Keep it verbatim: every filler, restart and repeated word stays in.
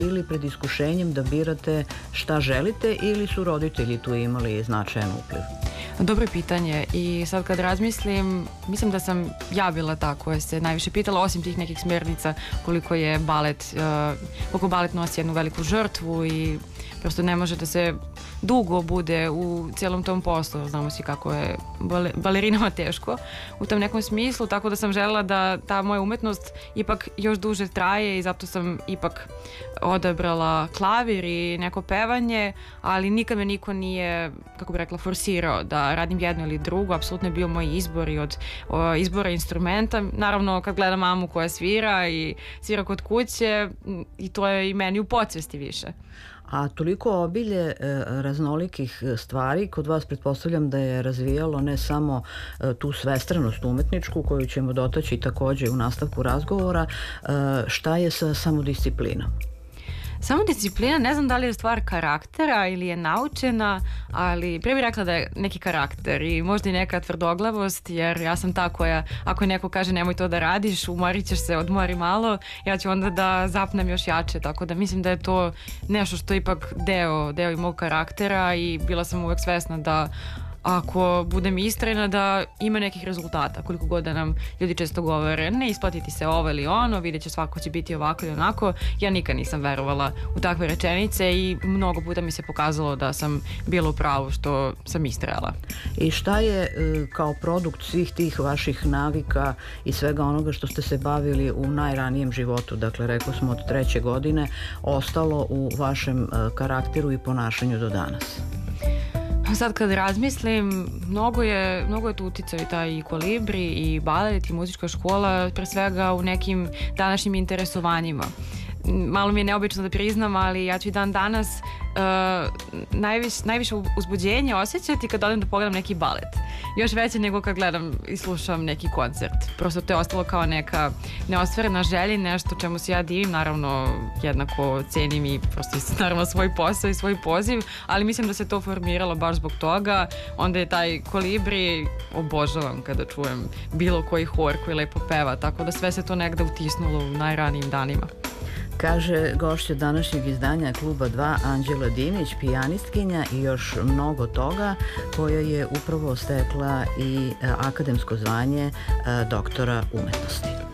ili pred iskušenjem da birate šta želite ili su roditelji tu imali značajan upliv? Dobro pitanje i sad kad razmislim, mislim da sam ja bila ta koja se najviše pitala, osim tih nekih smernica koliko je balet, koliko balet nosi jednu veliku žrtvu i prosto ne može da se dugo bude u cijelom tom poslu. Znamo svi kako je balerinama teško u tom nekom smislu, tako da sam željela da ta moja umetnost ipak još duže traje i zato sam ipak odabrala klavir i neko pevanje, ali nikad me niko nije, kako bih rekla, forsirao da radim jedno ili drugo. Apsolutno je bio moj izbor i od o, izbora instrumenta. Naravno, kad gledam mamu koja svira i svira kod kuće, i to je i meni u podsvesti više. A toliko obilje e, raznolikih stvari kod vas pretpostavljam da je razvijalo ne samo e, tu svestranost umetničku koju ćemo dotaći takođe u nastavku razgovora, e, šta je sa samodisciplinom? Samodisciplina, ne znam da li je stvar karaktera ili je naučena, ali prije bih rekla da je neki karakter i možda i neka tvrdoglavost, jer ja sam ta koja, ako neko kaže nemoj to da radiš, umorit ćeš se, odmori malo, ja ću onda da zapnem još jače, tako da mislim da je to nešto što je ipak deo, deo i mog karaktera i bila sam uvek svesna da ako budem istrajna da ima nekih rezultata, koliko god da nam ljudi često govore ne isplatiti se ovo ili ono, vidjet će svako će biti ovako ili onako, ja nikad nisam verovala u takve rečenice i mnogo puta mi se pokazalo da sam bila u pravu što sam istrajala. I šta je kao produkt svih tih vaših navika i svega onoga što ste se bavili u najranijem životu, dakle rekli smo od treće godine, ostalo u vašem karakteru i ponašanju do danas? Sad kad razmislim, mnogo je, mnogo je tu uticao i taj i kolibri i balet i muzička škola, pre svega u nekim današnjim interesovanjima. Malo mi je neobično da priznam, ali ja ću i dan danas uh, najviš, najviše uzbuđenje osjećati kad odem da pogledam neki balet. Još veće nego kad gledam i slušam neki koncert. Prosto to je ostalo kao neka neostvarena želja, nešto čemu se ja divim, naravno jednako cenim i prosto naravno svoj posao i svoj poziv, ali mislim da se to formiralo baš zbog toga. Onda je taj kolibri, obožavam kada čujem bilo koji hor koji lepo peva, tako da sve se to negde utisnulo u najranijim danima. Kaže gošća današnjeg izdanja Kluba dva Anđela Dimić, pijanistkinja i još mnogo toga, koja je upravo stekla i akademsko zvanje doktora umetnosti.